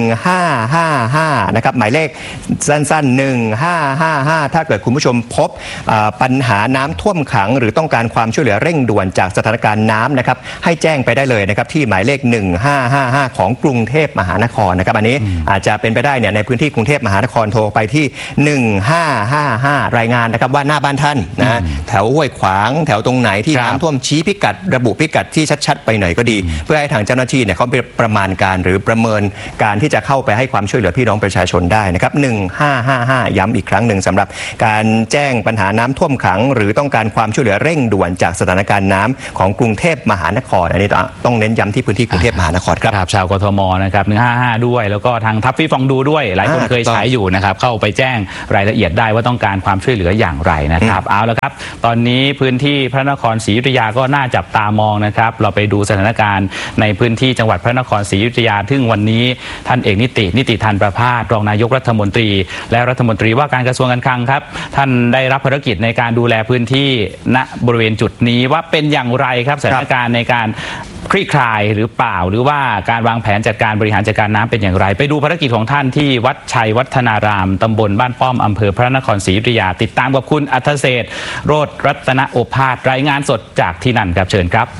1555นะครับหมายเลขสั้นๆ1555ถ้าเกิดคุณผู้ชมพบปัญหาน้ำท่วมขังหรือต้องการความช่วยเหลือเร่งด่วนจากสถานการณ์น้ำนะครับให้แจ้งไปได้เลยนะครับที่หมายเลข1555ของกรุงเทพมหานครนะครับอันนี้อาจจะเป็นไปได้เนี่ยในพื้นที่กรุงเทพมหานครโทรไปที่1555รายงานนะครับว่าหน้าบ้านท่านนะแถวห้วยขวางแถวตรงไหนที่น้ำท่วมชี้พิกัดระบุพิกัดที่ชัดๆไปหน่อยก็ดีเพื่อให้ทางเจ้าหน้าที่เนี่ยเขาประมาณการหรือประเมินการที่จะเข้าไปให้ความช่วยเหลือพี่น้องประชาชนได้นะครับ1555ย้ำอีกครั้งหนึ่งสำหรับการแจ้งปัญหาน้ำท่วมขังหรือต้องการความช่วยเหลือเร่งด่วนจากสถานการณ์น้ำของกรุงเทพมหานครอันนี้ต้องเน้นย้ำที่พื้นที่กรุงเทพมหานครครับชาวกทมนะครับ155ด้วยแล้วก็ทางทัฟฟี่ฟองดูด้วยหลายคนเคยใช้อยู่นะครับเข้าไปแจ้งรายละเอียดได้ว่าต้องการความช่วยเหลืออย่างไรนะครับเอาละครับตอนนี้พื้นที่พระนครศรีอยุธยาก็น่าจับตามองนะครับเราไปดูสถานการณ์ในพื้นที่จังหวัดพระนครศรีอยุธยาซึ่งวันนี้ท่านเอกนิติธันประภาสรองนายกรัฐมนตรีและรัฐมนตรีว่าการกระทรวงการคลังครับท่านได้รับภารกิจในการดูแลพื้นที่ณบริเวณจุดนี้ว่าเป็นอย่างไรครับสถานการณ์ในการคลี่คลายหรือเปล่าหรือว่าการวางแผนจัดการบริหารจัดการน้ำเป็นอย่างไรไปดูภารกิจของท่านที่วัดชัยวัฒนารามตำบลบ้านป้อมอำเภอพระนครศรีอยุธยาติดตามกับคุณอัธเศรษฐ์โรจน์รัตนโอภาสรายงานสดจากที่นั่นครับเชิญครับ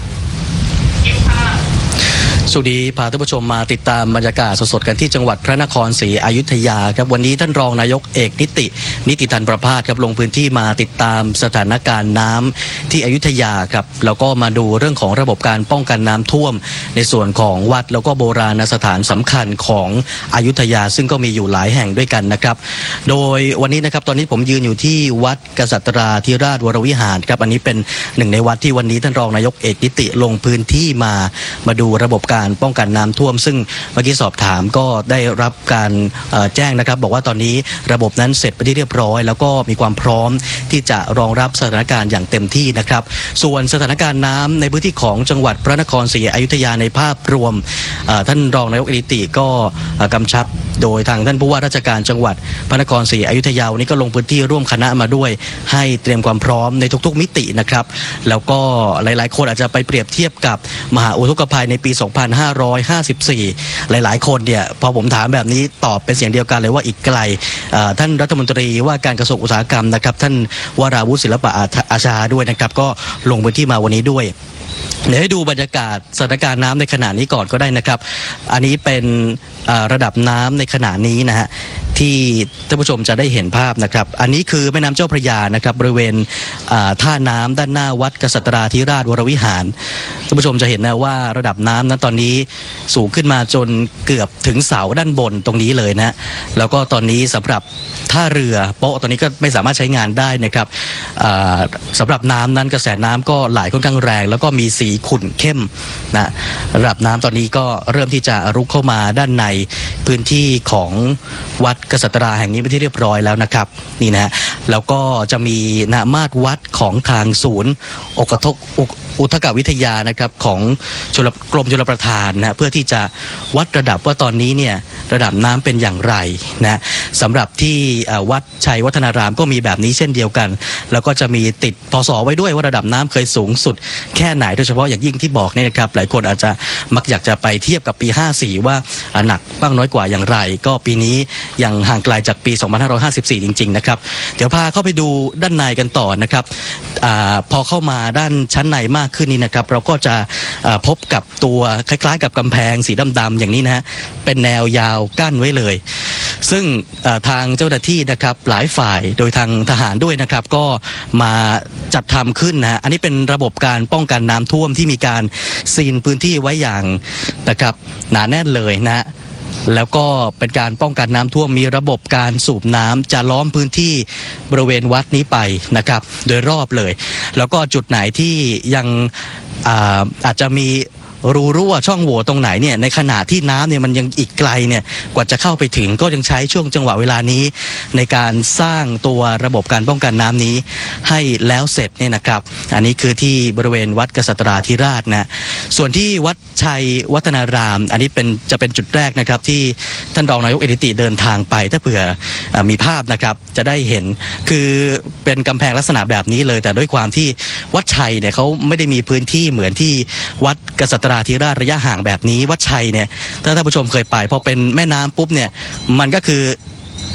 สวัสดีพาท่านผู้ชมมาติดตามบรรยากาศสดๆกันที่จังหวัดพระนครศรีอยุธยาครับวันนี้ท่านรองนายกเอกนิติธันประภาสครับลงพื้นที่มาติดตามสถานการณ์น้ำที่อยุธยาครับแล้วก็มาดูเรื่องของระบบการป้องกันน้ำท่วมในส่วนของวัดแล้วก็โบราณสถานสำคัญของอยุธยาซึ่งก็มีอยู่หลายแห่งด้วยกันนะครับโดยวันนี้นะครับตอนนี้ผมยืนอยู่ที่วัดกษัตราธิราชวรวิหารครับอันนี้เป็นหนึ่งในวัดที่วันนี้ท่านรองนายกเอกนิติลงพื้นที่มาดูระบบการป้องกันน้ำท่วมซึ่งเมื่อกี้สอบถามก็ได้รับการแจ้งนะครับบอกว่าตอนนี้ระบบนั้นเสร็จไปที่เรียบร้อยแล้วก็มีความพร้อมที่จะรองรับสถานการณ์อย่างเต็มที่นะครับส่วนสถานการณ์น้ำในพื้นที่ของจังหวัดพระนครศรีอยุธยาในภาพรวมท่านรองนายกเอกนิติก็กำชับโดยทางท่านผู้ว่าราชการจังหวัดพระนครศรีอยุธยาวันนี้ก็ลงพื้นที่ร่วมคณะมาด้วยให้เตรียมความพร้อมในทุกๆมิตินะครับแล้วก็หลายๆคนอาจจะไปเปรียบเทียบกับมหาอุทกภัยในปี 2554 หลายๆคนเนี่ยพอผมถามแบบนี้ตอบเป็นเสียงเดียวกันเลยว่าอีกไกลท่านรัฐมนตรีว่าการกระทรวงอุตสาหกรรมนะครับท่านวราวุฒิศิลปะอาชาด้วยนะครับก็ลงพื้นที่มาวันนี้ด้วยเดี๋ยวให้ดูบรรยากาศสถานการณ์น้ำในขณะนี้ก่อนก็ได้นะครับอันนี้เป็นระดับน้ำในขณะนี้นะฮะที่ท่านผู้ชมจะได้เห็นภาพนะครับอันนี้คือแม่น้ำเจ้าพระยานะครับบริเวณท่าน้ำด้านหน้าวัดกษัตราธิราชวรวิหารท่านผู้ชมจะเห็นนะว่าระดับน้ำนั้นตอนนี้สูงขึ้นมาจนเกือบถึงเสาด้านบนตรงนี้เลยนะแล้วก็ตอนนี้สำหรับท่าเรือโป๊ะตอนนี้ก็ไม่สามารถใช้งานได้นะครับสำหรับน้ำนั้นกระแสน้ำก็ไหลค่อนข้างแรงแล้วก็มีสีขุ่นเข้มนะระดับน้ำตอนนี้ก็เริ่มที่จะรุกเข้ามาด้านในพื้นที่ของวัดกษัตราแห่งนี้เป็นที่เรียบร้อยแล้วนะครับนี่นะแล้วก็จะมีนามาตรวัดของทางศูนย์อุทกวิทยานะครับของกรมชลประทานนะเพื่อที่จะวัดระดับว่าตอนนี้เนี่ยระดับน้ำเป็นอย่างไรนะสำหรับที่วัดชัยวัฒนารามก็มีแบบนี้เช่นเดียวกันแล้วก็จะมีติดพศไว้ด้วยว่าระดับน้ำเคยสูงสุดแค่ไหนโดยเฉพาะอย่างยิ่งที่บอกเนี่ยนะครับหลายคนอาจจะมักอยากจะไปเทียบกับปี 54ว่าหนักบ้างน้อยกว่าอย่างไรก็ปีนี้ยังห่างไกลจากปี 2554 จริงๆนะครับเดี๋ยวพาเข้าไปดูด้านในกันต่อนะครับพอเข้ามาด้านชั้นในมากขึ้นนี่นะครับเราก็จะพบกับตัวคล้ายๆกับกำแพงสีดำๆอย่างนี้นะฮะเป็นแนวยาวกั้นไว้เลยซึ่งทางเจ้าหน้าที่นะครับหลายฝ่ายโดยทางทหารด้วยนะครับก็มาจัดทำขึ้นนะฮะอันนี้เป็นระบบการป้องกันน้ำท่วมที่มีการซีนพื้นที่ไว้อย่างนะครับหนาแน่นเลยนะ แล้วก็เป็นการป้องกันน้ำท่วมมีระบบการสูบน้ำจะล้อมพื้นที่บริเวณวัดนี้ไปนะครับโดยรอบเลยแล้วก็จุดไหนที่ยังอาจจะมีรูรั่วช่องโหว่ตรงไหนเนี่ยในขณะที่น้ำเนี่ยมันยังอีกไกลเนี่ยกว่าจะเข้าไปถึงก็ยังใช้ช่วงจังหวะเวลานี้ในการสร้างตัวระบบการป้องกันน้ำนี้ให้แล้วเสร็จเนี่ยนะครับอันนี้คือที่บริเวณวัดกษัตราธิราชนะส่วนที่วัดชัยวัฒนารามอันนี้จะเป็นจุดแรกนะครับที่ท่านรองนายกเอกนิติเดินทางไปถ้าเผื่อมีภาพนะครับจะได้เห็นคือเป็นกำแพงลักษณะแบบนี้เลยแต่ด้วยความที่วัดชัยเนี่ยเขาไม่ได้มีพื้นที่เหมือนที่วัดกษัตราธิราชระยะห่างแบบนี้วัดชัยเนี่ยถ้าท่านผู้ชมเคยไปพอเป็นแม่น้ำปุ๊บเนี่ยมันก็คือ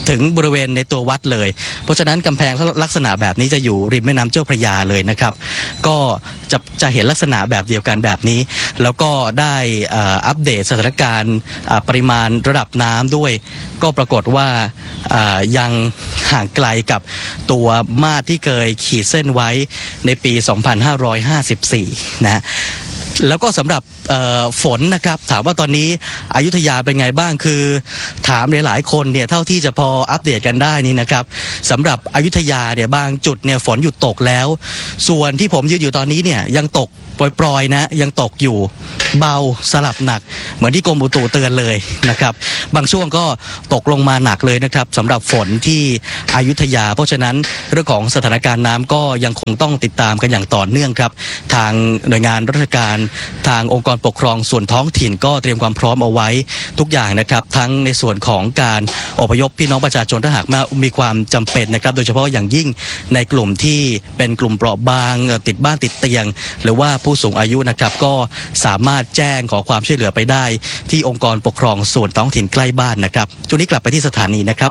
ถึงบริเวณในตัววัดเลยเพราะฉะนั้นกำแพงลักษณะแบบนี้จะอยู่ริมแม่น้ำเจ้าพระยาเลยนะครับก็จะเห็นลักษณะแบบเดียวกันแบบนี้แล้วก็ได้อัปเดตสถานการณ์ปริมาณระดับน้ำด้วยก็ปรากฏว่ายังห่างไกลกับตัวมาตรที่เคยขีดเส้นไว้ในปี 2554 นะแล้วก็สำหรับฝนนะครับถามว่าตอนนี้อยุธยาเป็นไงบ้างคือถามหลายๆคนเนี่ยเท่าที่จะพออัปเดตกันได้นี่นะครับสำหรับอยุธยาเนี่ยบางจุดเนี่ยฝนหยุดตกแล้วส่วนที่ผมยืนอยู่ตอนนี้เนี่ยยังตกปล่อยๆนะยังตกอยู่เบาสลับหนักเหมือนที่กรมอุตุเตือนเลยนะครับบางช่วงก็ตกลงมาหนักเลยนะครับสำหรับฝนที่อยุธยาเพราะฉะนั้นเรื่องของสถานการณ์น้ำก็ยังคงต้องติดตามกันอย่างต่อเนื่องครับทางหน่วยงานราชการทางองค์กรปกครองส่วนท้องถิ่นก็เตรียมความพร้อมเอาไว้ทุกอย่างนะครับทั้งในส่วนของการอพยพพี่น้องประชาชนถ้าหากมีความจำเป็นนะครับโดยเฉพาะอย่างยิ่งในกลุ่มที่เป็นกลุ่มเปราะบางติดบ้านติดเตียงหรือว่าผู้สูงอายุนะครับก็สามารถแจ้งขอความช่วยเหลือไปได้ที่องค์กรปกครองส่วนท้องถิ่นใกล้บ้านนะครับช่วงนี้กลับไปที่สถานีนะครับ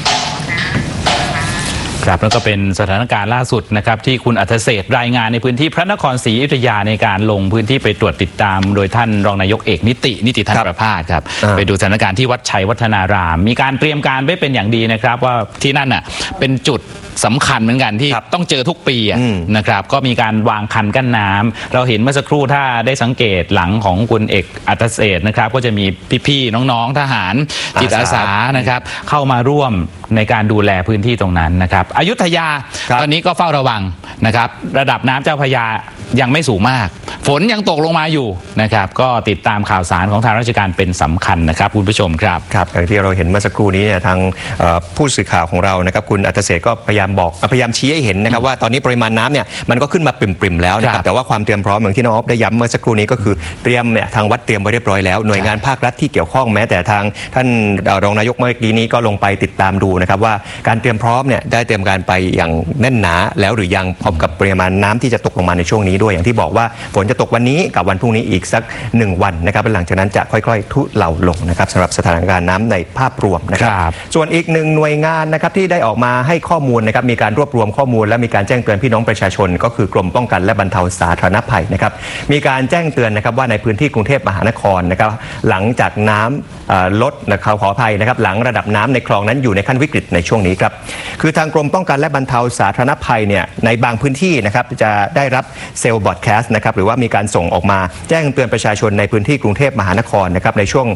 ครับแล้วก็เป็นสถานการณ์ล่าสุดนะครับที่คุณอัธเศรษฐ์รายงานในพื้นที่พระนครศรีอยุธยาในการลงพื้นที่ไปตรวจติดตามโดยท่านรองนายกเอกนิติทันประภาสครับไปดูสถานการณ์ที่วัดชัยวัฒนารามมีการเตรียมการไว้เป็นอย่างดีนะครับว่าที่นั่นน่ะเป็นจุดสำคัญเหมือนกันที่ต้องเจอทุกปีนะครับก็มีการวางคันกั้นน้ำเราเห็นเมื่อสักครู่ถ้าได้สังเกตหลังของคุณเอกอัธเศรษฐ์นะครับก็จะมีพี่ๆน้องๆทหารจิตอาสานะครับเข้ามาร่วมในการดูแลพื้นที่ตรงนั้นนะครับอยุธยาตอนนี้ก็เฝ้าระวังนะครับระดับน้ำเจ้าพระยายังไม่สูงมากฝนยังตกลงมาอยู่นะครับก็ติดตามข่าวสารของทางราชการเป็นสำคัญนะครับคุณผู้ชมครับอย่างที่เราเห็นเมื่อสักครู่นี้เนี่ยทางผู้สื่อข่าวของเรานะครับคุณอัธเศรษฐ์ก็พยายามชี้ให้เห็นนะครับว่าตอนนี้ปริมาณน้ำเนี่ยมันก็ขึ้นมาปริ่มๆแล้วนะครับแต่ว่าความเตรียมพร้อมอย่างที่น้องอ๊อฟได้ย้ำเมื่อสักครู่นี้ก็คือเตรียมเนี่ยทางวัดเตรียมไว้เรียบร้อยแล้วหน่วยงานภาครัฐที่เกี่ยวข้องแม้แต่ทางท่านรองนายกเมื่อกี้นี้ก็ลงไปติดตามดูนะครับว่าการเตรียมพร้อมเนี่ยได้เตรียมการไปอย่างแน่นหนาแล้วหรือยังพร้อมกับปริมาณน้ำที่จะตกลงมาในช่วงนี้ด้วยอย่างที่บอกว่าฝนจะตกวันนี้กับวันพรุ่งนี้อีกสัก1วันนะครับหลังจากนั้นจะค่อยๆทุเลาลงนะครับสำหรับสถานการณ์น้ำในภาพรวมนะครับส่วนอีกหนึ่งหน่วยงานนะครับที่ได้ออกมาให้ข้อมูลนะครับมีการรวบรวมข้อมูลและมีการแจ้งเตือนพี่น้องประชาชนก็คือกรมป้องกันและบรรเทาสาธารณภัยนะครับมีการแจ้งเตือนนะครับว่าในพื้นที่กรุงเทพมหานครนะครับหลังจากน้ำลดนะครับขออภัยนะครับหลังระดับน้ำในคลองนั้นอยู่ในขั้นวิกฤตในช่วงนี้ครับคือทางกรมป้องกันและบรรเทาสาธารณภัยเนี่ยในบางพื้นที่นะครับจะได้รับเซลล์บอดแคสต์นะครับหรือว่ามีการส่งออกมาแจ้งเตือนประชาชนในพื้นที่กรุงเทพมหานครนะครับในช่วง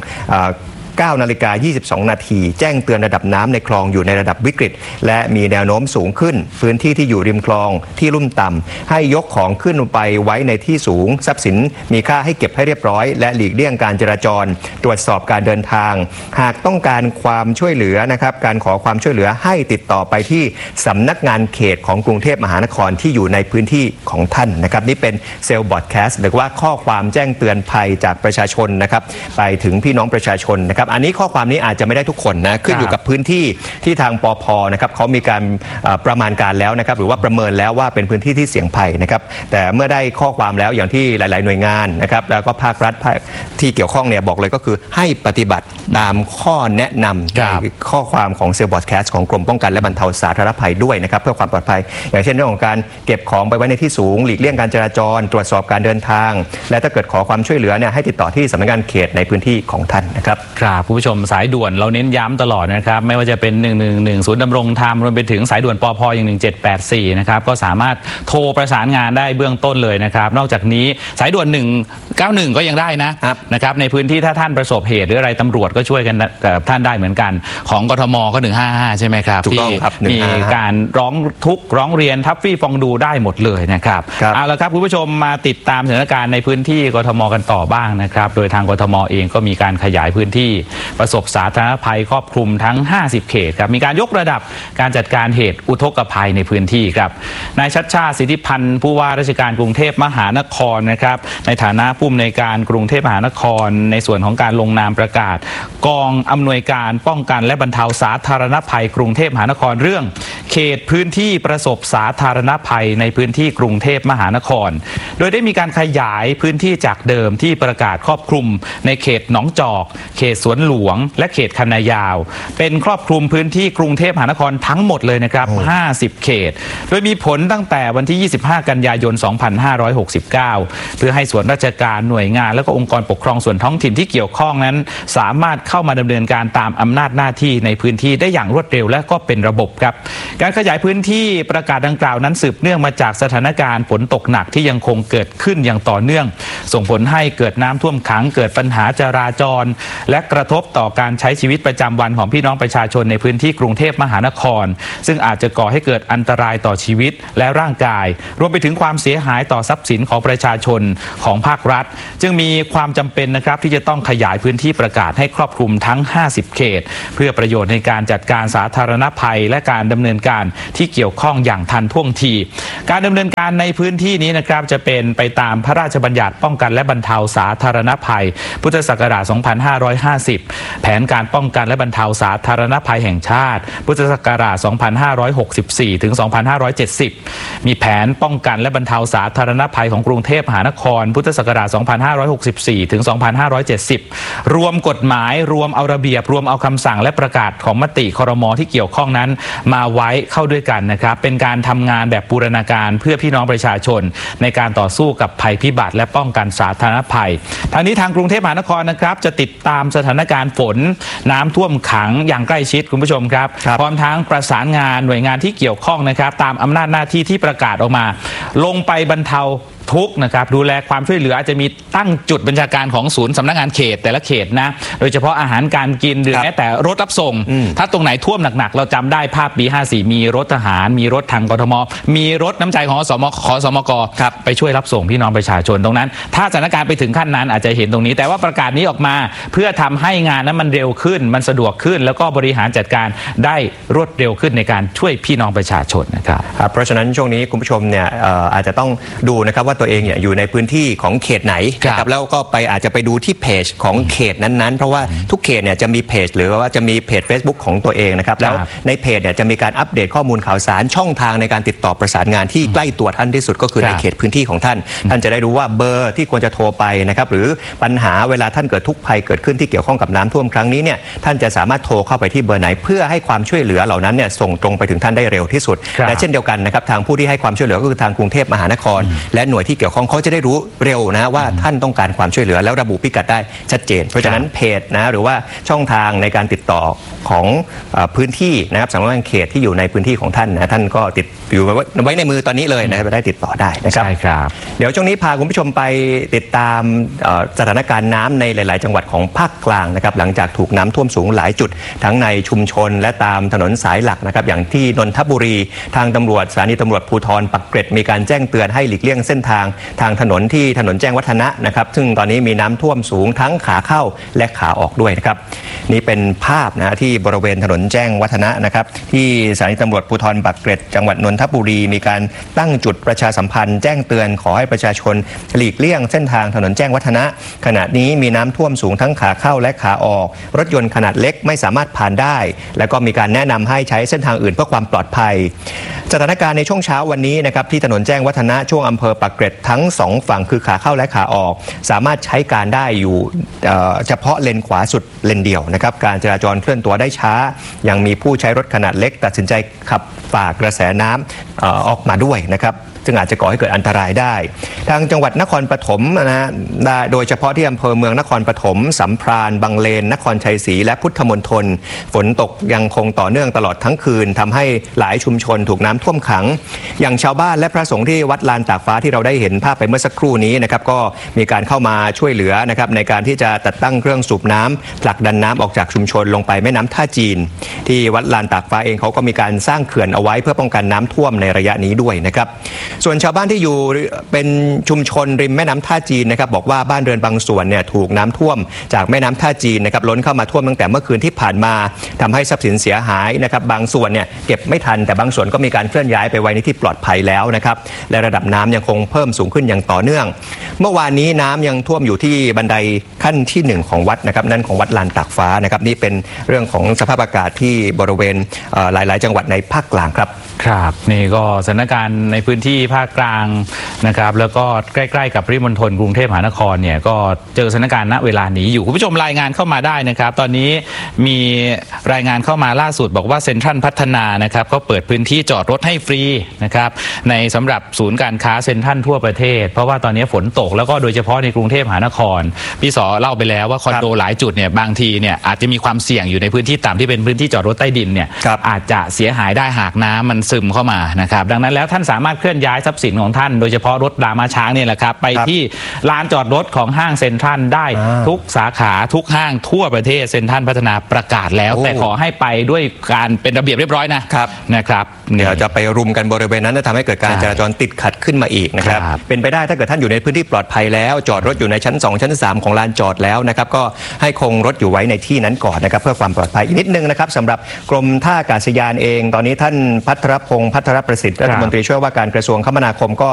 9:22 นาทีแจ้งเตือนระดับน้ำในคลองอยู่ในระดับวิกฤตและมีแนวโน้มสูงขึ้นพื้นที่ที่อยู่ริมคลองที่ลุ่มต่ำให้ยกของขึ้นไปไว้ในที่สูงทรัพย์สินมีค่าให้เก็บให้เรียบร้อยและหลีกเลี่ยงการจราจรตรวจสอบการเดินทางหากต้องการความช่วยเหลือนะครับการขอความช่วยเหลือให้ติดต่อไปที่สำนักงานเขตของกรุงเทพมหานครที่อยู่ในพื้นที่ของท่านนะครับนี่เป็นเซลล์บอดแคสต์หรือว่าข้อความแจ้งเตือนภัยจากประชาชนนะครับไปถึงพี่น้องประชาชนนะครับอันนี้ข้อความนี้อาจจะไม่ได้ทุกคนนะขึ้นอยู่กับพื้นที่ที่ทางปภนะครับเขามีการประมาณการแล้วนะครับหรือว่าประเมินแล้วว่าเป็นพื้นที่ที่เสี่ยงภัยนะครับแต่เมื่อได้ข้อความแล้วอย่างที่หลายๆหน่วยงานนะครับแล้วก็ภาครัฐที่เกี่ยวข้องเนี่ยบอกเลยก็คือให้ปฏิบัติตามข้อแนะนำข้อความของเซลล์บอดแคสต์ของกรมป้องกันและบรรเทาสาธารณภัยด้วยนะครับเพื่อความปลอดภัยอย่างเช่นเรื่องของการเก็บของไปไว้ในที่สูงหลีกเลี่ยงการจราจรตรวจสอบการเดินทางและถ้าเกิดขอความช่วยเหลือเนี่ยให้ติดต่อที่สำนักงานเขตในพื้นที่ของท่านนะครับคุณผู้ชมสายด่วนเราเน้นย้ำตลอดนะครับไม่ว่าจะเป็น111ศูนย์ดำรงธรรมรวมไปถึงสายด่วนปภอย่าง1784นะครับก็สามารถโทรประสานงานได้เบื้องต้นเลยนะครับนอกจากนี้สายด่วน191ก็ยังได้นะครับในพื้นที่ถ้าท่านประสบเหตุหรืออะไรตำรวจก็ช่วยกันกับท่านได้เหมือนกันของกทมก็155ใช่ไหมครับที่มีการร้องทุกข์ร้องเรียนทัฟฟี่ฟองดูได้หมดเลยนะครับเอาละครับคุณผู้ชมมาติดตามสถานการณ์ในพื้นที่กทมกันต่อบ้างนะครับโดยทางกทมเองก็มีการขยายพื้นที่ประสบสาธารณภัยครอบคลุมทั้ง50เขตครับมีการยกระดับการจัดการเหตุอุทกภัยในพื้นที่ครับนายชัชชาติสิทธิพันธ์ผู้ว่าราชการกรุงเทพมหานครนะครับในฐานะผู้อำนวยการกรุงเทพมหานครในส่วนของการลงนามประกาศกองอำนวยการป้องกันและบรรเทาสาธารณภัยกรุงเทพมหานครเรื่องเขเขตพื้นที่ประสบสาธารณภัยในพื้นที่กรุงเทพมหานครโดยได้มีการขยายพื้นที่จากเดิมที่ประกาศครอบคลุมในเขตหนองจอกเขตสวนหลวงและเขตคันนายาวเป็นครอบคลุมพื้นที่กรุงเทพมหานครทั้งหมดเลยนะครับ50 เขตโดยมีผลตั้งแต่วันที่25 กันยายน 2569 เพื่อให้ส่วนราชการหน่วยงานและก็องค์กรปกครองส่วนท้องถิ่นที่เกี่ยวข้องนั้นสามารถเข้ามาดำเนินการตามอำนาจหน้าที่ในพื้นที่ได้อย่างรวดเร็วและก็เป็นระบบครับการขยายพื้นที่ประกาศดังกล่าวนั้นสืบเนื่องมาจากสถานการณ์ฝนตกหนักที่ยังคงเกิดขึ้นอย่างต่อเนื่องส่งผลให้เกิดน้ำท่วมขังเกิดปัญหาจราจรและกระทบต่อการใช้ชีวิตประจำวันของพี่น้องประชาชนในพื้นที่กรุงเทพมหานครซึ่งอาจจะก่อให้เกิดอันตรายต่อชีวิตและร่างกายรวมไปถึงความเสียหายต่อทรัพย์สินของประชาชนของภาครัฐจึงมีความจำเป็นนะครับที่จะต้องขยายพื้นที่ประกาศให้ครอบคลุมทั้ง50 เขตเพื่อประโยชน์ในการจัดการสาธารณภัยและการดำเนินการที่เกี่ยวข้องอย่างทันท่วงทีการดำเนินการในพื้นที่นี้นะครับจะเป็นไปตามพระราชบัญญัติป้องกันและบรรเทาสาธารณภัยพุทธศักราช 2550 แผนการป้องกันและบรรเทาสาธารณภัยแห่งชาติพุทธศักราช 2564 ถึง 2570 มีแผนป้องกันและบรรเทาสาธารณภัยของกรุงเทพมหานครพุทธศักราช 2564 ถึง 2570 รวมกฎหมายรวมเอาระเบียบรวมเอาคำสั่งและประกาศของมติครม.ที่เกี่ยวข้องนั้นมาไว้เข้าด้วยกันนะครับเป็นการทำงานแบบบูรณาการเพื่อพี่น้องประชาชนในการต่อสู้กับภัยพิบัติและป้องกันสาธารณภัยทางนี้ทางกรุงเทพมหานครนะครับจะติดตามสถานการณ์ฝนน้ำท่วมขังอย่างใกล้ชิดคุณผู้ชมครับพร้อมทั้งประสานงานหน่วยงานที่เกี่ยวข้องนะครับตามอำนาจหน้าที่ที่ประกาศออกมาลงไปบรรเทาทุกนะครับดูแลความช่วยเหลืออาจจะมีตั้งจุดบัญชาการของศูนย์สำนักงานเขตแต่ละเขตนะโดยเฉพาะอาหารการกินหรือแม้แต่รถรับส่งถ้าตรงไหนท่วมหนักๆเราจำได้ภาพปี 54มีรถทหารมีรถทางกทมมีรถน้ำใจของขอสมกไปช่วยรับส่งพี่น้องประชาชนตรงนั้นถ้าสถานการณ์ไปถึงขั้นนั้นอาจจะเห็นตรงนี้แต่ว่าประกาศนี้ออกมาเพื่อทำให้งานนั้นมันเร็วขึ้นมันสะดวกขึ้นแล้วก็บริหารจัดการได้รวดเร็วขึ้นในการช่วยพี่น้องประชาชนนะครับเพราะฉะนั้นช่วงนี้คุณผู้ชมเนี่ยอาจจะต้องดูนะครับว่าตัวเองเนี่ยอยู่ในพื้นที่ของเขตไหนนะครับแล้วก็อาจจะไปดูที่เพจของเขตนั้นๆเพราะว่าทุกเขตเนี่ยจะมีเพจหรือว่าจะมีเพจ Facebook ของตัวเองนะครับแล้วในเพจเนี่ยจะมีการอัปเดตข้อมูลข่าวสารช่องทางในการติดต่อประสานงานที่ใกล้ตัวท่านที่สุดก็คือในเขตพื้นที่ของท่านจะได้รู้ว่าเบอร์ที่ควรจะโทรไปนะครับหรือปัญหาเวลาท่านเกิดทุกข์ภัยเกิดขึ้นที่เกี่ยวข้องกับน้ำท่วมครั้งนี้เนี่ยท่านจะสามารถโทรเข้าไปที่เบอร์ไหนเพื่อให้ความช่วยเหลือเหล่านั้นเนี่ยส่งตรงไปถึงท่านได้เร็วที่สุดและเช่นเดียวกันนะครับทางผู้ที่ให้ความช่วยเหลือก็คือทางกรุงเทพมหานครและหน่วยที่เกี่ยวข้องเขาจะได้รู้เร็วนะว่าท่านต้องการความช่วยเหลือแล้วระบุพิกัดได้ชัดเจนเพราะฉะนั้นเพจนะหรือว่าช่องทางในการติดต่อของพื้นที่นะครับสำนักงานเขตที่อยู่ในพื้นที่ของท่านนะท่านก็ติดอยู่ไว้ในมือตอนนี้เลยนะครับได้ติดต่อได้นะครับใช่ครับเดี๋ยวช่วงนี้พาคุณผู้ชมไปติดตามสถานการณ์น้ำในหลายๆจังหวัดของภาคกลางนะครับหลังจากถูกน้ำท่วมสูงหลายจุดทั้งในชุมชนและตามถนนสายหลักนะครับอย่างที่นนทบุรีทางตำรวจสถานีตำรวจภูธรปักเกร็ดมีการแจ้งเตือนให้หลีกเลี่ยงเส้นทางถนนที่ถนนแจ้งวัฒนะนะครับซึ่งตอนนี้มีน้ำท่วมสูงทั้งขาเข้าและขาออกด้วยนะครับนี่เป็นภาพนะที่บริเวณถนนแจ้งวัฒนะนะครับที่สถานีตำรวจภูธรปักเกร็ดจังหวัดนนทบุรีมีการตั้งจุดประชาสัมพันธ์แจ้งเตือนขอให้ประชาชนหลีกเลี่ยงเส้นทางถนนแจ้งวัฒนะขณะนี้มีน้ำท่วมสูงทั้งขาเข้าและขาออกรถยนต์ขนาดเล็กไม่สามารถผ่านได้แล้วก็มีการแนะนำให้ใช้เส้นทางอื่นเพื่อความปลอดภัยสถานการณ์ในช่วงเช้าวันนี้นะครับที่ถนนแจ้งวัฒนะช่วงอำเภอปักเกร็ดทั้ง2ฝั่งคือขาเข้าและขาออกสามารถใช้การได้อยู่เฉพาะเลนขวาสุดเลนเดียวนะครับการจราจรเคลื่อนตัวได้ช้ายังมีผู้ใช้รถขนาดเล็กตัดสินใจขับฝ่ากระแสน้ำออกมาด้วยนะครับซึ่งอาจจะก่อให้เกิดอันตรายได้ทางจังหวัดนครปฐมนะโดยเฉพาะที่อำเภอเมืองนครปฐมสัมพรานบางเลนนครชัยศรีและพุทธมณฑลฝนตกยังคงต่อเนื่องตลอดทั้งคืนทำให้หลายชุมชนถูกน้ำท่วมขังอย่างชาวบ้านและพระสงฆ์ที่วัดลานตากฟ้าที่เราได้เห็นภาพไปเมื่อสักครู่นี้นะครับก็มีการเข้ามาช่วยเหลือนะครับในการที่จะติดตั้งเครื่องสูบน้ำผลักดันน้ำออกจากชุมชนลงไปแม่น้ำท่าจีนที่วัดลานตากฟ้าเองเขาก็มีการสร้างเขื่อนเอาไว้เพื่อป้องกันน้ำท่วมในระยะนี้ด้วยนะครับส่วนชาวบ้านที่อยู่เป็นชุมชนริมแม่น้ำท่าจีนนะครับบอกว่าบ้านเรือนบางส่วนเนี่ยถูกน้ำท่วมจากแม่น้ำท่าจีนนะครับล้นเข้ามาท่วมตั้งแต่เมื่อคืนที่ผ่านมาทำให้ทรัพย์สินเสียหายนะครับบางส่วนเนี่ยเก็บไม่ทันแต่บางส่วนก็มีการเคลื่อนย้ายไปไว้ในที่ปลอดภัยแล้วนะครับและระดับน้ำยังคงเพิ่มสูงขึ้นอย่างต่อเนื่องเมื่อวานนี้น้ำยังท่วมอยู่ที่บันไดขั้นที่1ของวัดนะครับนั่นของวัดลานตากฟ้านะครับนี่เป็นเรื่องของสภาพอากาศที่บริเวณหลายๆจังหวัดในภาคกลางครับครับนี่ก็สถานการณ์ในพื้นที่ภาคกลางนะครับแล้วก็ใกล้ๆกับปริมณฑลกรุงเทพมหานครเนี่ยก็เจอสถานการณ์ณเวลานี้อยู่คุณผู้ชมรายงานเข้ามาได้นะครับตอนนี้มีรายงานเข้ามาล่าสุดบอกว่าเซ็นทรัลพัฒนานะครับก็เปิดพื้นที่จอดรถให้ฟรีนะครับในสำหรับศูนย์การค้าเซ็นทรัลทั่วประเทศเพราะว่าตอนนี้ฝนตกแล้วก็โดยเฉพาะในกรุงเทพมหานครพี่สอเล่าไปแล้วว่าคอนโดหลายจุดเนี่ยบางทีเนี่ยอาจจะมีความเสี่ยงอยู่ในพื้นที่ต่ำที่เป็นพื้นที่จอดรถใต้ดินเนี่ยอาจจะเสียหายได้หากน้ำมันซึมเข้ามานะครับดังนั้นแล้วท่านสามารถเคลื่อนย้ายทรัพย์สินของท่านโดยเฉพาะรถรามาช้างเนี่ยแหละครับไปที่ลานจอดรถของห้างเซ็นทรัลได้ทุกสาขาทุกห้างทั่วประเทศเซ็นทรัลพัฒนาประกาศแล้วแต่ขอให้ไปด้วยการเป็นระเบียบเรียบร้อยนะครับเดี๋ยวจะไปรุมกันบริเวณนั้นจะทำให้เกิดการจราจรติดขัดขึ้นมาอีกนะครับเป็นไปได้ถ้าเกิดท่านอยู่ในพื้นที่ปลอดภัยแล้วจอดรถอยู่ในชั้น2ชั้น3ของลานจอดแล้วนะครับก็ให้คงรถอยู่ไว้ในที่นั้นก่อนนะครับเพื่อความปลอดภัยอีกนิดนึงนะครับสำหรับกรมท่าอากาศยานเองตอนนี้ท่านพัทรพงษ์พัทรประสิทธิ์รัฐมนตรีช่วยว่าการกระทรวงคมนาคมก็